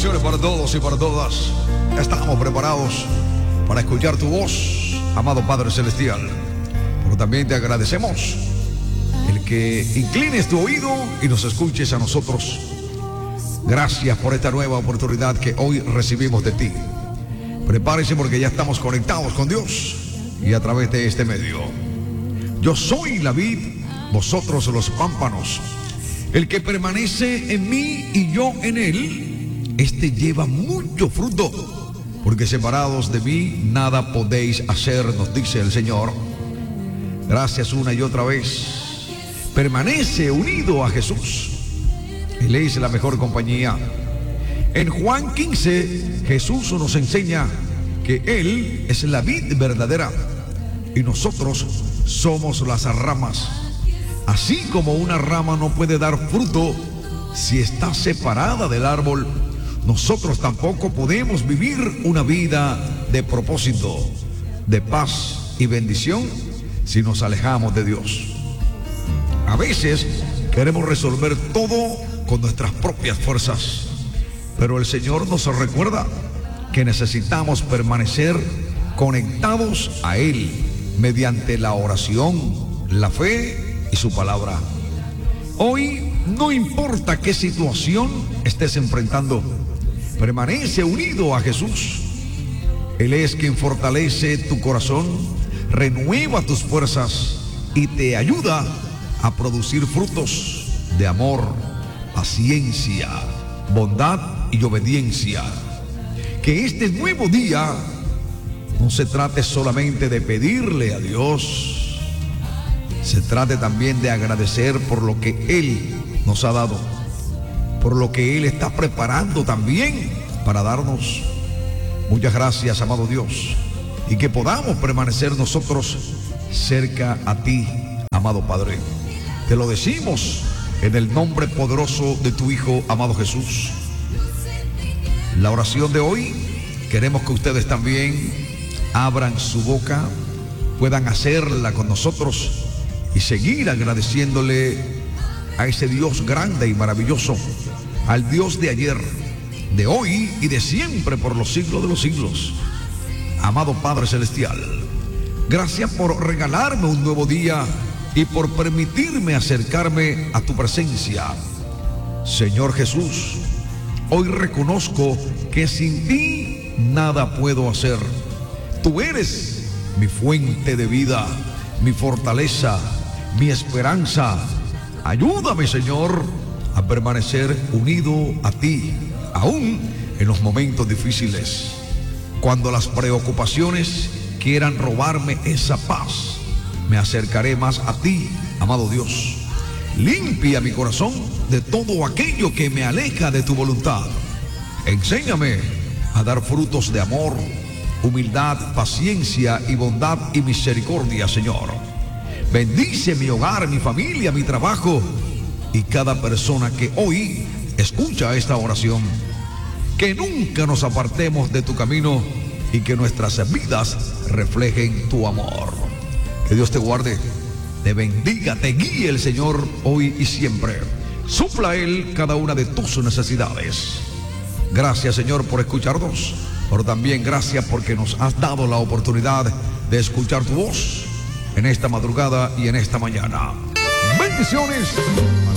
bendiciones para todos y para todas. Estamos preparados para escuchar tu voz, amado Padre Celestial. Pero también te agradecemos el que inclines tu oído y nos escuches a nosotros. Gracias por esta nueva oportunidad que hoy recibimos de ti. Prepárese porque ya estamos conectados con Dios y a través de este medio. Yo soy la vid, vosotros los pámpanos. El que permanece en mí y yo en él, este lleva mucho fruto, porque separados de mí nada podéis hacer, nos dice el Señor. Gracias una y otra vez. Permanece unido a Jesús. Él es la mejor compañía. En Juan 15, Jesús nos enseña que Él es la vid verdadera y nosotros somos las ramas. Así como una rama no puede dar fruto si está separada del árbol, nosotros tampoco podemos vivir una vida de propósito, de paz y bendición si nos alejamos de Dios. A veces queremos resolver todo con nuestras propias fuerzas, pero el Señor nos recuerda que necesitamos permanecer conectados a Él mediante la oración, la fe y su palabra. Hoy no importa qué situación estés enfrentando, permanece unido a Jesús. Él es quien fortalece tu corazón, renueva tus fuerzas y te ayuda a producir frutos de amor, paciencia, bondad y obediencia. Que este nuevo día no se trate solamente de pedirle a Dios, se trate también de agradecer por lo que Él nos ha dado, por lo que Él está preparando también para darnos. Muchas gracias, amado Dios, y que podamos permanecer nosotros cerca a ti, amado Padre. Te lo decimos en el nombre poderoso de tu Hijo, amado Jesús. La oración de hoy, queremos que ustedes también abran su boca, puedan hacerla con nosotros y seguir agradeciéndole a ese Dios grande y maravilloso, al Dios de ayer, de hoy y de siempre por los siglos de los siglos. Amado Padre Celestial, gracias por regalarme un nuevo día y por permitirme acercarme a tu presencia. Señor Jesús, hoy reconozco que sin ti nada puedo hacer. Tú eres mi fuente de vida, mi fortaleza, mi esperanza. Ayúdame, Señor, a permanecer unido a ti, aún en los momentos difíciles. Cuando las preocupaciones quieran robarme esa paz, me acercaré más a ti, amado Dios. Limpia mi corazón de todo aquello que me aleja de tu voluntad. Enséñame a dar frutos de amor, humildad, paciencia y bondad y misericordia, Señor. Bendice mi hogar, mi familia, mi trabajo y cada persona que hoy escucha esta oración. Que nunca nos apartemos de tu camino y que nuestras vidas reflejen tu amor. Que Dios te guarde, te bendiga, te guíe el Señor hoy y siempre. Supla Él cada una de tus necesidades. Gracias, Señor, por escucharnos, pero también gracias porque nos has dado la oportunidad de escuchar tu voz en esta madrugada y en esta mañana. Bendiciones.